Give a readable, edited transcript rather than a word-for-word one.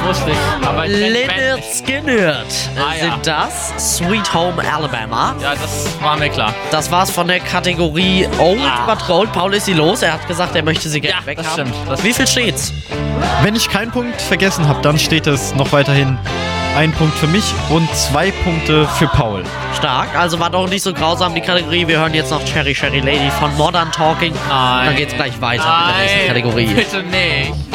wusste ich. Aber ich kenn die Band Lynyrd nicht. Skynyrd Ja. sind das. Sweet Home Alabama. Ja, das war mir klar. Das war's von der Kategorie Old but Gold. Paul ist sie los. Er hat gesagt, er möchte sie gerne Ja, weghaben. das stimmt. Wie viel steht's? Wenn ich keinen Punkt vergessen habe, dann steht es noch weiterhin 1 Punkt für mich und 2 Punkte für Paul. Stark. Also war doch nicht so grausam die Kategorie. Wir hören jetzt noch Cherry Cherry Lady von Modern Talking. Nein. Und dann geht's gleich weiter mit der nächsten Kategorie. Bitte nicht.